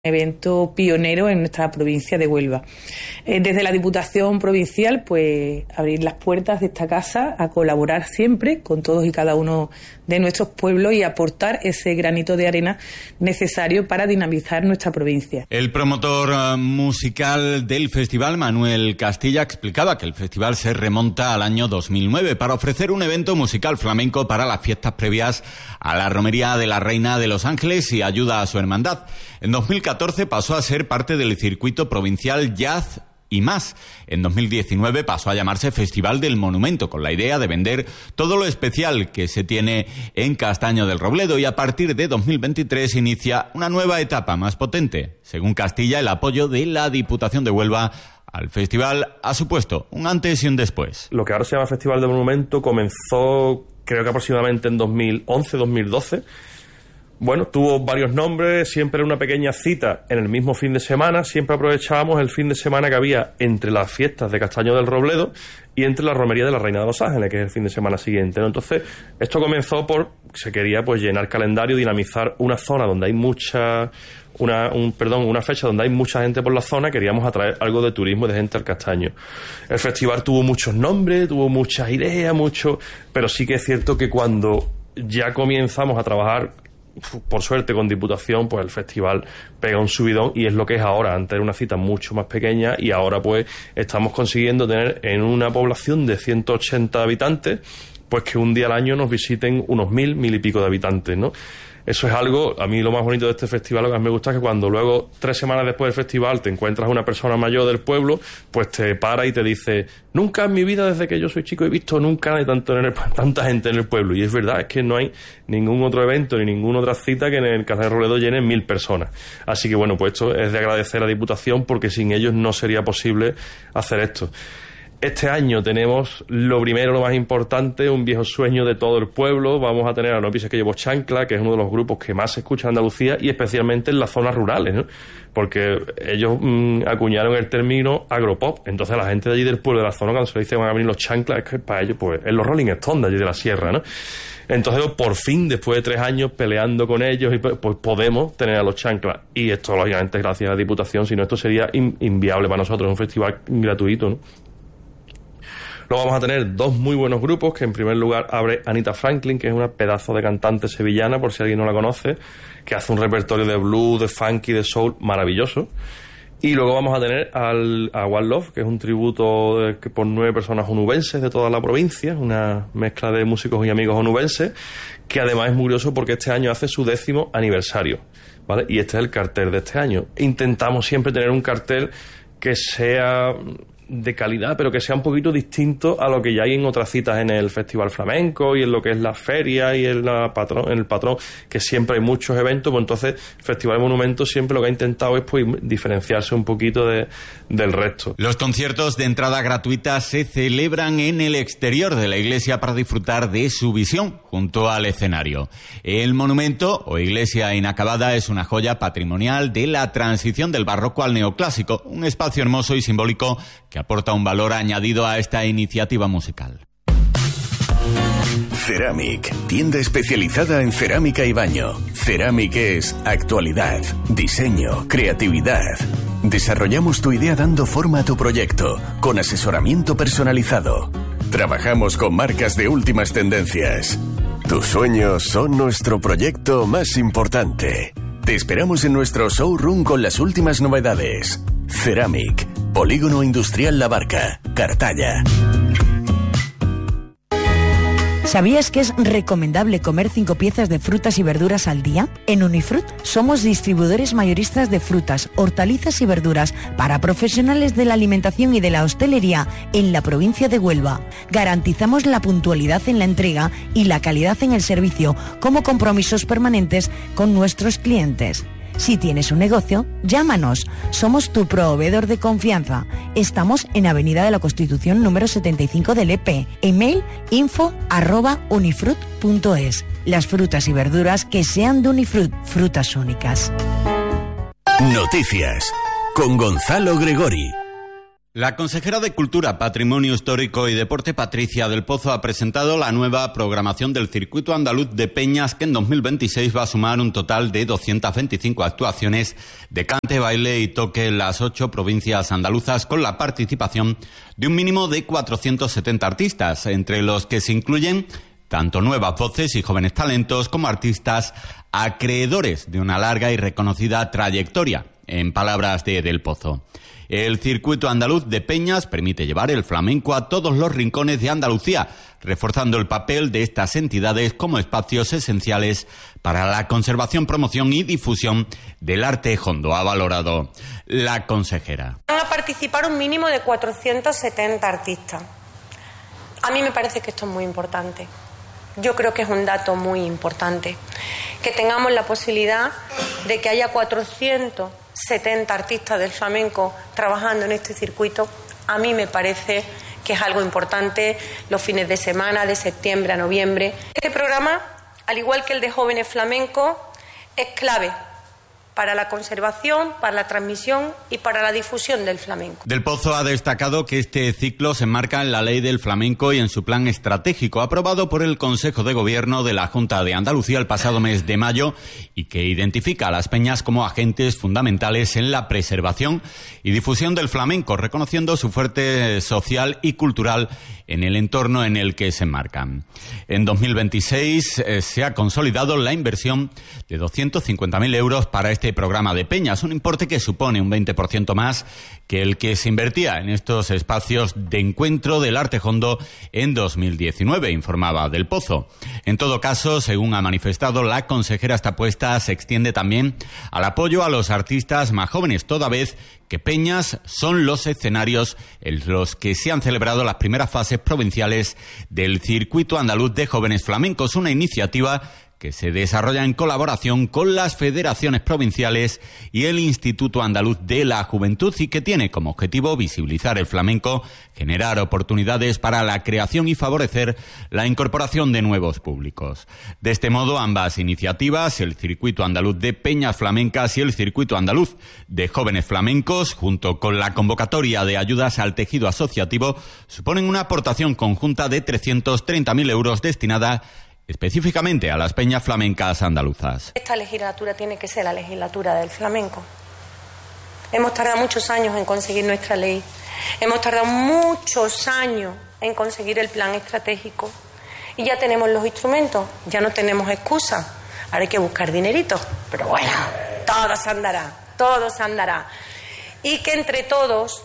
Evento pionero en nuestra provincia de Huelva. Desde la Diputación Provincial, pues abrir las puertas de esta casa a colaborar siempre con todos y cada uno de nuestros pueblos y aportar ese granito de arena necesario para dinamizar nuestra provincia. El promotor musical del festival, Manuel Castilla, explicaba que el festival se remonta al año 2009 para ofrecer un evento musical flamenco para las fiestas previas a la romería de la Reina de los Ángeles y ayuda a su hermandad. En 2014 pasó a ser parte del circuito provincial Jazz y Más. En 2019 pasó a llamarse Festival del Monumento, con la idea de vender todo lo especial que se tiene en Castaño del Robledo, y a partir de 2023 inicia una nueva etapa más potente. Según Castilla, el apoyo de la Diputación de Huelva al festival ha supuesto un antes y un después. Lo que ahora se llama Festival del Monumento comenzó, creo que aproximadamente en 2011-2012. Bueno, tuvo varios nombres, siempre era una pequeña cita en el mismo fin de semana. Siempre aprovechábamos el fin de semana que había entre las fiestas de Castaño del Robledo y entre la romería de la Reina de los Ángeles, que es el fin de semana siguiente, ¿no? Entonces, esto comenzó se quería pues llenar calendario, dinamizar una zona donde hay una fecha donde hay mucha gente por la zona. Queríamos atraer algo de turismo y de gente al Castaño. El festival tuvo muchos nombres, tuvo muchas ideas, pero sí que es cierto que cuando ya comenzamos a trabajar, por suerte con Diputación, pues el festival pega un subidón y es lo que es ahora. Antes era una cita mucho más pequeña y ahora pues estamos consiguiendo tener en una población de 180 habitantes, pues que un día al año nos visiten unos 1.000 y pico de habitantes, ¿no? Eso es algo, a mí lo más bonito de este festival, lo que más me gusta es que cuando luego, 3 semanas después del festival, te encuentras a una persona mayor del pueblo, pues te para y te dice: nunca en mi vida, desde que yo soy chico, he visto nunca tanta gente en el pueblo. Y es verdad, es que no hay ningún otro evento ni ninguna otra cita que en el Castaño del Robledo llenen 1.000 personas. Así que bueno, pues esto es de agradecer a la Diputación, porque sin ellos no sería posible hacer esto. Este año tenemos lo primero, lo más importante, un viejo sueño de todo el pueblo. Vamos a tener a No Pienses que Llevo Chancla, que es uno de los grupos que más se escucha en Andalucía, y especialmente en las zonas rurales, ¿no? Porque ellos acuñaron el término agropop. Entonces la gente de allí del pueblo, de la zona, cuando se le dice van a venir los chanclas, es que para ellos pues es los Rolling Stones de allí de la sierra, ¿no? Entonces, por fin, después de 3 años peleando con ellos, pues podemos tener a los chanclas. Y esto, lógicamente, gracias a la Diputación. Si no, esto sería inviable para nosotros, un festival gratuito, ¿no? Luego vamos a tener 2 muy buenos grupos, que en primer lugar abre Anita Franklin, que es una pedazo de cantante sevillana, por si alguien no la conoce, que hace un repertorio de blues, de funky, de soul maravilloso. Y luego vamos a tener a One Love, que es un tributo por 9 personas onubenses de toda la provincia, una mezcla de músicos y amigos onubenses, que además es muy curioso porque este año hace su 10º aniversario, ¿vale? Y este es el cartel de este año. Intentamos siempre tener un cartel que sea de calidad, pero que sea un poquito distinto a lo que ya hay en otras citas en el Festival Flamenco y en lo que es la feria y en el patrón, que siempre hay muchos eventos. Pues entonces el Festival de Monumentos siempre lo que ha intentado es pues diferenciarse un poquito del resto. Los conciertos de entrada gratuita se celebran en el exterior de la iglesia para disfrutar de su visión junto al escenario. El monumento o iglesia inacabada es una joya patrimonial de la transición del barroco al neoclásico, un espacio hermoso y simbólico que aporta un valor añadido a esta iniciativa musical. Ceramic, tienda especializada en cerámica y baño. Ceramic es actualidad, diseño, creatividad. Desarrollamos tu idea dando forma a tu proyecto, con asesoramiento personalizado. Trabajamos con marcas de últimas tendencias. Tus sueños son nuestro proyecto más importante. Te esperamos en nuestro showroom con las últimas novedades. Ceramic, Polígono Industrial La Barca, Cartaya. ¿Sabías que es recomendable comer 5 piezas de frutas y verduras al día? En Unifrut somos distribuidores mayoristas de frutas, hortalizas y verduras para profesionales de la alimentación y de la hostelería en la provincia de Huelva. Garantizamos la puntualidad en la entrega y la calidad en el servicio como compromisos permanentes con nuestros clientes. Si tienes un negocio, llámanos. Somos tu proveedor de confianza. Estamos en Avenida de la Constitución número 75 del EP. Email info@unifrut.es. Las frutas y verduras que sean de Unifrut, frutas únicas. Noticias con Gonzalo Gregori. La consejera de Cultura, Patrimonio Histórico y Deporte, Patricia del Pozo, ha presentado la nueva programación del Circuito Andaluz de Peñas, que en 2026 va a sumar un total de 225 actuaciones de cante, baile y toque en las 8 provincias andaluzas, con la participación de un mínimo de 470 artistas, entre los que se incluyen tanto nuevas voces y jóvenes talentos como artistas acreedores de una larga y reconocida trayectoria, en palabras de Del Pozo. El Circuito Andaluz de Peñas permite llevar el flamenco a todos los rincones de Andalucía, reforzando el papel de estas entidades como espacios esenciales para la conservación, promoción y difusión del arte hondo, ha valorado la consejera. Van a participar un mínimo de 470 artistas. A mí me parece que esto es muy importante. Yo creo que es un dato muy importante. Que tengamos la posibilidad de que haya 470 artistas del flamenco trabajando en este circuito, a mí me parece que es algo importante. Los fines de semana, de septiembre a noviembre. Este programa, al igual que el de jóvenes flamencos, es clave para la conservación, para la transmisión y para la difusión del flamenco. Del Pozo ha destacado que este ciclo se enmarca en la Ley del Flamenco y en su plan estratégico aprobado por el Consejo de Gobierno de la Junta de Andalucía el pasado mes de mayo, y que identifica a las peñas como agentes fundamentales en la preservación y difusión del flamenco, reconociendo su fuerte social y cultural en el entorno en el que se enmarcan. En 2026 se ha consolidado la inversión de 250.000 euros para este programa de peñas, un importe que supone un 20% más que el que se invertía en estos espacios de encuentro del arte hondo en 2019, informaba Del Pozo. En todo caso, según ha manifestado la consejera, esta apuesta se extiende también al apoyo a los artistas más jóvenes, toda vez que peñas son los escenarios en los que se han celebrado las primeras fases provinciales del Circuito Andaluz de Jóvenes Flamencos, una iniciativa que se desarrolla en colaboración con las federaciones provinciales y el Instituto Andaluz de la Juventud, y que tiene como objetivo visibilizar el flamenco, generar oportunidades para la creación y favorecer la incorporación de nuevos públicos. De este modo, ambas iniciativas, el Circuito Andaluz de Peñas Flamencas y el Circuito Andaluz de Jóvenes Flamencos, junto con la convocatoria de ayudas al tejido asociativo, suponen una aportación conjunta de 330.000 euros destinada específicamente a las peñas flamencas andaluzas. Esta legislatura tiene que ser la legislatura del flamenco. Hemos tardado muchos años en conseguir nuestra ley. Hemos tardado muchos años en conseguir el plan estratégico. Y ya tenemos los instrumentos, ya no tenemos excusa. Ahora hay que buscar dinerito. Pero bueno, todo se andará. Y que entre todos,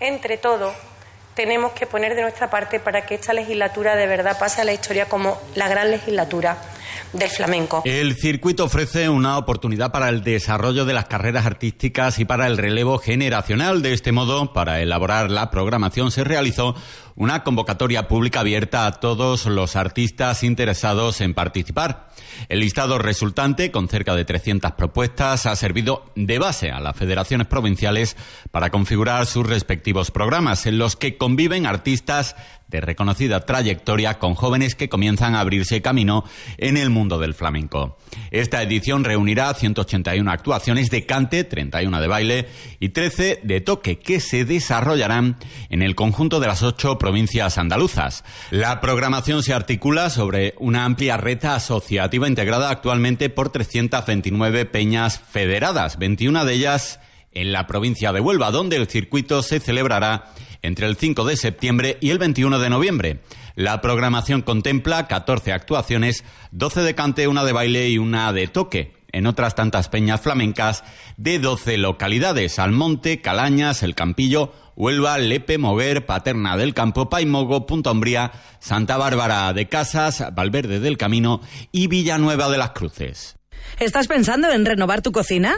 tenemos que poner de nuestra parte para que esta legislatura de verdad pase a la historia como la gran legislatura del flamenco. El circuito ofrece una oportunidad para el desarrollo de las carreras artísticas y para el relevo generacional. De este modo, para elaborar la programación se realizó una convocatoria pública abierta a todos los artistas interesados en participar. El listado resultante, con cerca de 300 propuestas, ha servido de base a las federaciones provinciales para configurar sus respectivos programas, en los que conviven artistas de reconocida trayectoria con jóvenes que comienzan a abrirse camino en el mundo del flamenco. Esta edición reunirá 181 actuaciones de cante, 31 de baile y 13 de toque, que se desarrollarán en el conjunto de las 8 provincias andaluzas. La programación se articula sobre una amplia red asociativa integrada actualmente por 329 peñas federadas, 21 de ellas en la provincia de Huelva, donde el circuito se celebrará entre el 5 de septiembre y el 21 de noviembre. La programación contempla 14 actuaciones, 12 de cante, 1 de baile y 1 de toque, en otras tantas peñas flamencas de 12 localidades: Almonte, Calañas, El Campillo, Huelva, Lepe, Moguer, Paterna del Campo, Paimogo, Punta Umbría, Santa Bárbara de Casas, Valverde del Camino y Villanueva de las Cruces. ¿Estás pensando en renovar tu cocina?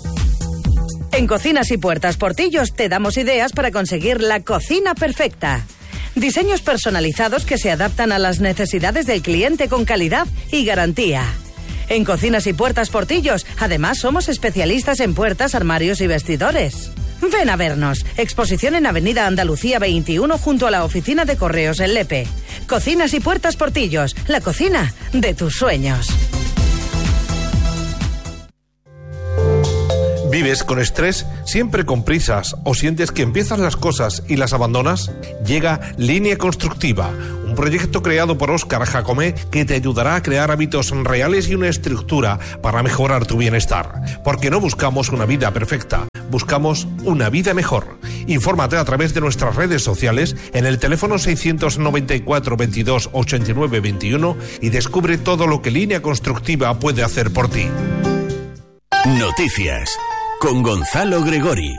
En Cocinas y Puertas Portillos te damos ideas para conseguir la cocina perfecta. Diseños personalizados que se adaptan a las necesidades del cliente con calidad y garantía. En Cocinas y Puertas Portillos, además, somos especialistas en puertas, armarios y vestidores. Ven a vernos. Exposición en Avenida Andalucía 21 junto a la oficina de correos en Lepe. Cocinas y Puertas Portillos, la cocina de tus sueños. ¿Vives con estrés, siempre con prisas o sientes que empiezas las cosas y las abandonas? Llega Línea Constructiva, un proyecto creado por Óscar Jacomé que te ayudará a crear hábitos reales y una estructura para mejorar tu bienestar. Porque no buscamos una vida perfecta, buscamos una vida mejor. Infórmate a través de nuestras redes sociales en el teléfono 694 22 89 21 y descubre todo lo que Línea Constructiva puede hacer por ti. Noticias con Gonzalo Gregori.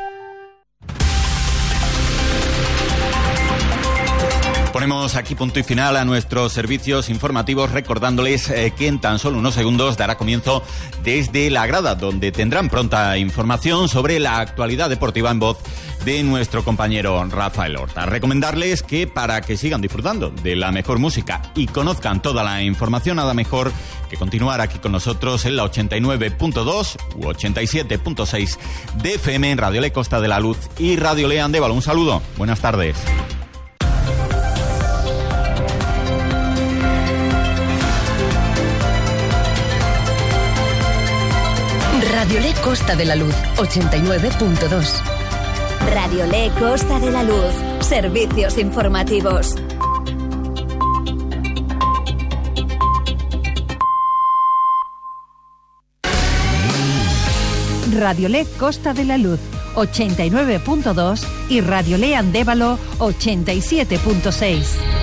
Ponemos aquí punto y final a nuestros servicios informativos, recordándoles que en tan solo unos segundos dará comienzo Desde la Grada, donde tendrán pronta información sobre la actualidad deportiva en voz de nuestro compañero Rafael Horta. Recomendarles que para que sigan disfrutando de la mejor música y conozcan toda la información, nada mejor que continuar aquí con nosotros en la 89.2 u 87.6 de FM en Radio Le Costa de la Luz y Radio Le Andévalo. Un saludo, buenas tardes. Radio Le Costa de la Luz, 89.2. Radio Le Costa de la Luz, servicios informativos. Radio Le Costa de la Luz, 89.2 y Radio Le Andévalo, 87.6.